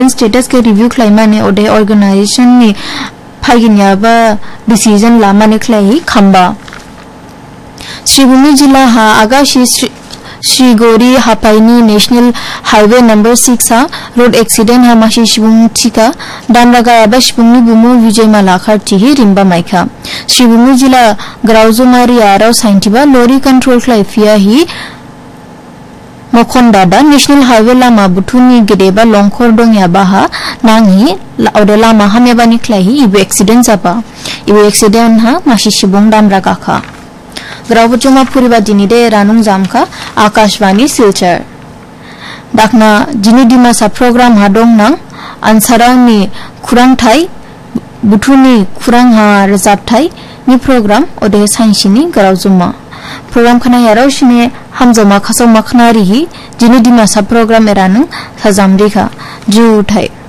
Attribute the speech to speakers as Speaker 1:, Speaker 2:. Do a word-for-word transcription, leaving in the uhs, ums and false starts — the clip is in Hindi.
Speaker 1: स्टेटस के रिव्यू क्लाइमाने ओदे ऑर्गेनाइजेशन नि फाइगिन्याबा डिसीजन लामाने क्लाई खंबा श्रीभूमि जिला हा Agashi श्रीगोरी हापाइनी national highway number six हा रोड एक्सीडेंट हा माशी शिबुंग थिका दानरागायाबा शिबुंगनि बुमु विजय मालाखार थिहि रिम्बा माइखा श्रीभूमि जिला ग्राउजुमारी आराव साइंटिबा लॉरी कंट्रोल क्लाइफिया ही मखनदादा नेशनल हाईवे लामा बुथुनि गेदेबा लंखर दं याबाहा नांहि ओदे लामा हामेबानि क्लाइहि इबो एक्सीडेंट जाबा इबो एक्सीडेंट हा माशी शिबुंग दानरागाखा ग्राउबुचमा पुरिबा दिनिदे रानुं जामखा आकाशवाणी सिलचर दाखना जिनि दिमासा प्रोग्राम हा दं नां आनसारांनि खुरांथाय बुथुनि खुरां हा रोजाबथाय नि प्रोग्राम ओदे साइंसिनि ग्राउजुमा प्रोग्राम खाना याराव शिने हामजमा खासौ मखनारि जिनि दिमासा प्रोग्राम एरानुं साजामरिखा जुथाय